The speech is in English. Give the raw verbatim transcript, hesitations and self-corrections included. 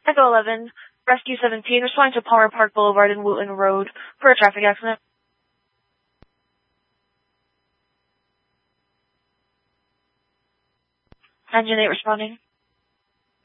Echo eleven, Rescue seventeen, responding to Palmer Park Boulevard and Wootton Road for a traffic accident. Engine eight responding.